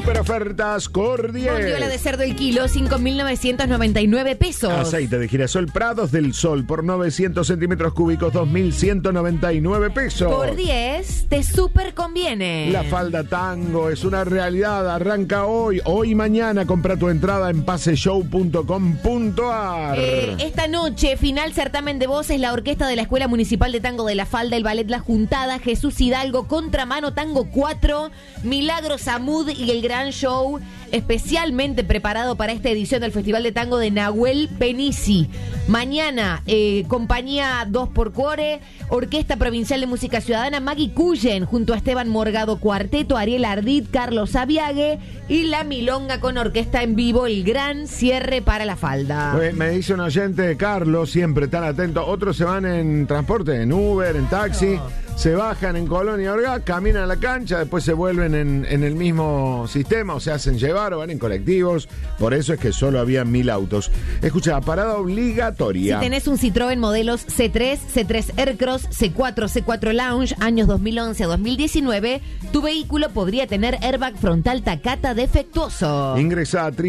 Super ofertas Cordies. Bondiola de cerdo el kilo, 5.999 pesos. Aceite de girasol Prados del Sol por 900 centímetros cúbicos, 2.199 pesos. Cordies, te super conviene. La falda tango es una realidad. Arranca hoy y mañana. Compra tu entrada en paseshow.com.ar. Esta noche, final certamen de voces, la orquesta de la Escuela Municipal de Tango de la Falda, el ballet La Juntada, Jesús Hidalgo, Contramano Tango 4, Milagros Amud y el gran show especialmente preparado para esta edición del Festival de Tango de Nahuel Penisi. Mañana, compañía 2x4, Orquesta Provincial de Música Ciudadana, Maggie Cullen, junto a Esteban Morgado Cuarteto, Ariel Ardit, Carlos Aviague y La Milonga con orquesta en vivo, el gran cierre para la falda. Me dice un oyente, Carlos, siempre tan atento. Otros se van en transporte, en Uber, en taxi. Se bajan en Colonia Orgaz, caminan a la cancha, después se vuelven en el mismo sistema, o se hacen llevar o van en colectivos. Por eso es que solo había 1.000 autos. Escucha, parada obligatoria. Si tenés un Citroën modelos C3, C3 Aircross, C4, C4 Lounge, años 2011 a 2019, tu vehículo podría tener airbag frontal Takata defectuoso. Ingresa a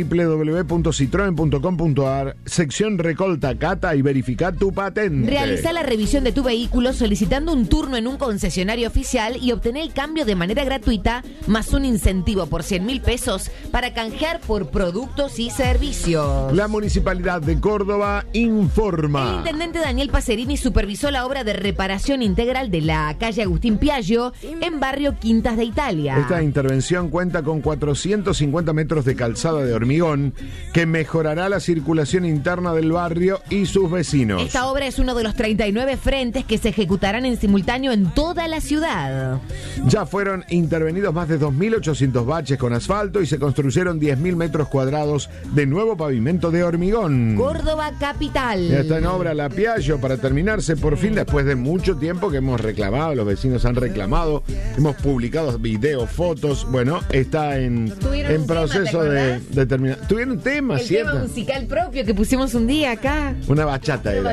www.citroen.com.ar, sección Recol Takata y verifica tu patente. Realiza la revisión de tu vehículo solicitando un turno en un concesionario oficial y obtener el cambio de manera gratuita, más un incentivo por 100.000 pesos para canjear por productos y servicios. La Municipalidad de Córdoba informa. El intendente Daniel Pacerini supervisó la obra de reparación integral de la calle Agustín Piaggio en barrio Quintas de Italia. Esta intervención cuenta con 450 metros de calzada de hormigón que mejorará la circulación interna del barrio y sus vecinos. Esta obra es uno de los 39 frentes que se ejecutarán en simultáneo en toda la ciudad. Ya fueron intervenidos más de 2.800 baches con asfalto y se construyeron 10.000 metros cuadrados de nuevo pavimento de hormigón. Córdoba capital. Ya está en obra la Piaggio para terminarse por fin después de mucho tiempo que hemos reclamado, los vecinos han reclamado, hemos publicado videos, fotos, bueno, está en proceso de terminar. Tuvieron un tema, ¿cierto? Tema musical propio que pusimos un día acá. Una bachata era.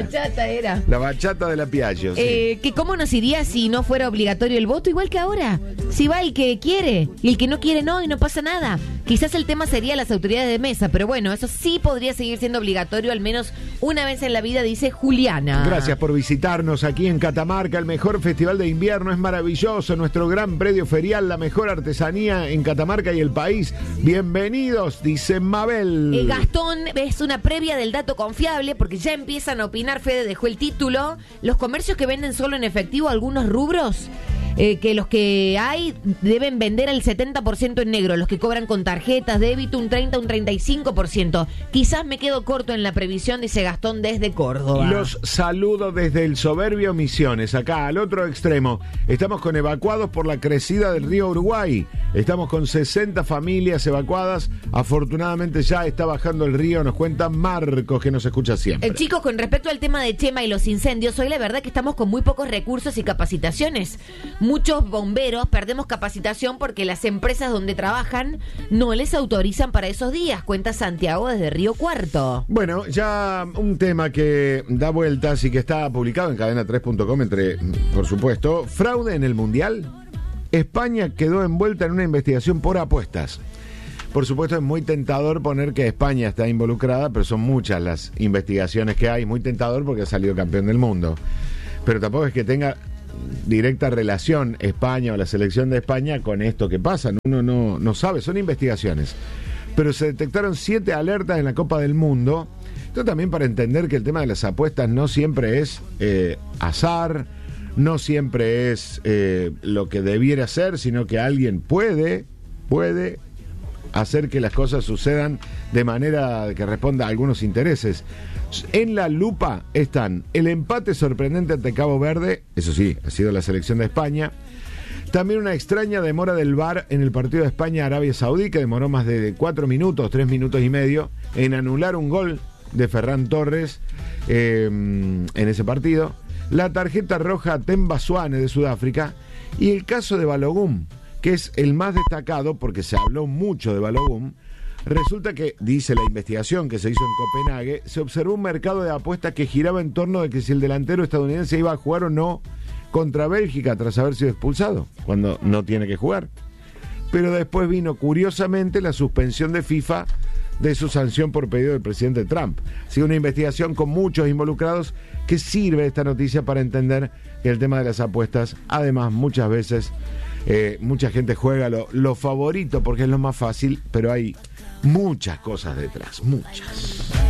La bachata de la Piaggio, sí. Que cómo nos iría si no fuera obligatorio el voto, igual que ahora. Si va el que quiere y el que no quiere no, y no pasa nada. Quizás el tema sería las autoridades de mesa, pero bueno, eso sí podría seguir siendo obligatorio al menos una vez en la vida, dice Juliana. Gracias por visitarnos aquí en Catamarca. El mejor festival de invierno es maravilloso. Nuestro gran predio ferial, la mejor artesanía en Catamarca y el país. Bienvenidos, dice Mabel. Gastón, es una previa del dato confiable porque ya empiezan a opinar. Fede dejó el título. Los comercios que venden solo en efectivo algunos rubros, que los que hay deben vender el 70% en negro, los que cobran con tarjetas, débito un 30, un 35%. Quizás me quedo corto en la previsión, dice Gastón desde Córdoba. Los saludo desde el soberbio Misiones, acá al otro extremo. Estamos con evacuados por la crecida del río Uruguay. Estamos con 60 familias evacuadas. Afortunadamente ya está bajando el río, nos cuenta Marcos, que nos escucha siempre. Chicos, con respecto al tema de Chema y los incendios, hoy la verdad que estamos con muy pocos recursos y capacitaciones. Muchos bomberos perdemos capacitación porque las empresas donde trabajan no les autorizan para esos días, cuenta Santiago desde Río Cuarto. Bueno, ya un tema que da vueltas y que está publicado en cadena3.com entre, por supuesto, fraude en el Mundial. España quedó envuelta en una investigación por apuestas. Por supuesto es muy tentador poner que España está involucrada, pero son muchas las investigaciones que hay. Muy tentador porque ha salido campeón del mundo. Pero tampoco es que tenga directa relación España o la selección de España con esto que pasa. Uno no sabe, son investigaciones. Pero se detectaron 7 alertas en la Copa del Mundo. Esto también para entender que el tema de las apuestas no siempre es azar, no siempre es lo que debiera ser, sino que alguien puede hacer que las cosas sucedan de manera que responda a algunos intereses. En la lupa están el empate sorprendente ante Cabo Verde, eso sí, ha sido la selección de España. También una extraña demora del VAR en el partido de España-Arabia Saudí, que demoró más de 4 minutos, 3 minutos y medio, en anular un gol de Ferran Torres en ese partido. La tarjeta roja a Themba Zwane de Sudáfrica y el caso de Balogun, que es el más destacado porque se habló mucho de Balogun. Resulta que, dice la investigación que se hizo en Copenhague, se observó un mercado de apuestas que giraba en torno de que si el delantero estadounidense iba a jugar o no contra Bélgica tras haber sido expulsado, cuando no tiene que jugar. pero después vino, curiosamente, la suspensión de FIFA de su sanción por pedido del presidente Trump. Así que una investigación con muchos involucrados que sirve esta noticia para entender que el tema de las apuestas, además, muchas veces, mucha gente juega lo favorito porque es lo más fácil, pero hay muchas cosas detrás, muchas.